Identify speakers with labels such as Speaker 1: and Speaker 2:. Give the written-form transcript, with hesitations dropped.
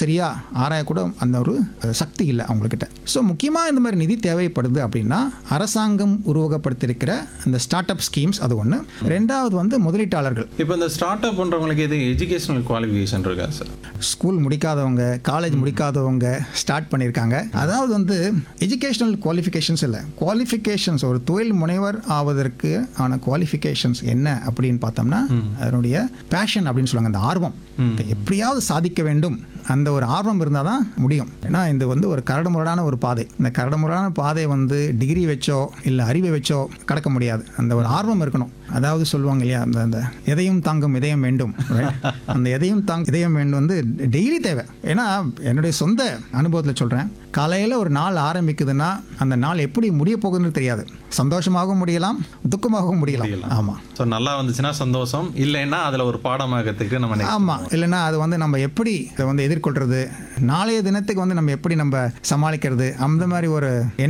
Speaker 1: சரியாக ஆராயக்கூட அந்த ஒரு சக்தி இல்லை அவங்கக்கிட்ட. ஸோ முக்கியமாக இந்த மாதிரி நிதி தேவைப்படுது அப்படின்னா அரசாங்கம் உருவகப்படுத்தியிருக்கிற இந்த ஸ்டார்ட் அப் ஸ்கீம்ஸ் அது ஒன்று. ரெண்டாவது வந்து முதலீட்டாளர்கள்.
Speaker 2: இப்போ இந்த ஸ்டார்ட் அப் பண்ணுறவங்களுக்கு எது எஜுகேஷனல் குவாலிஃபிகேஷன் இருக்கா சார்?
Speaker 1: ஸ்கூல் முடிக்காதவங்க, காலேஜ் முடிக்காதவங்க ஸ்டார்ட் பண்ணியிருக்காங்க. அதாவது வந்து எஜுகேஷனல் குவாலிஃபிகேஷன்ஸ் இல்லை, குவாலிஃபிகேஷன்ஸ் ஒரு தொழில் முனைவர் ஆவதற்கு ஆன குவாலிஃபிகேஷன்ஸ் என்ன அப்படின்னு பார்த்தோம்னா அதனுடைய பேஷன் அப்படின்னு சொல்லுவாங்க, அந்த ஆர்வம். எப்படியாவது சாதிக்க வேண்டும் அந்த ஒரு ஆர்வம் இருந்தால் தான் முடியும். ஏன்னா இது வந்து ஒரு கரடுமுரடான ஒரு பாதை. இந்த கரடுமுரடான பாதை வந்து டிகிரி வச்சோ இல்லை அறிவை வச்சோ கடக்க முடியாது. அந்த ஒரு ஆர்வம் இருக்கணும். அதாவது சொல்லுவாங்க இல்லையா, அந்த எதையும் தாங்கும் இதயம் வேண்டும். அந்த எதையும் இதயம் வேண்டும் வந்து டெய்லி தேவை. ஏன்னா என்னுடைய சொந்த அனுபவத்தில் சொல்கிறேன், காலையில் ஒரு நாள் ஆரம்பிக்குதுன்னா அந்த நாள் எப்படி முடிய போகுதுன்னு தெரியாது. சந்தோஷமாகவும் முடியலாம், துக்கமாகவும் முடியலாம். ஆமாம்.
Speaker 2: ஸோ நல்லா வந்துச்சுன்னா சந்தோஷம், இல்லைன்னா அதில் ஒரு பாடமாகத்துக்கு நம்ம
Speaker 1: ஆமாம், இல்லைன்னா அது வந்து நம்ம எப்படி இதை வந்து எதிர்கொள்கிறது, நாளைய தினத்துக்கு வந்து நம்ம எப்படி நம்ம சமாளிக்கிறது, அந்த மாதிரி ஒரு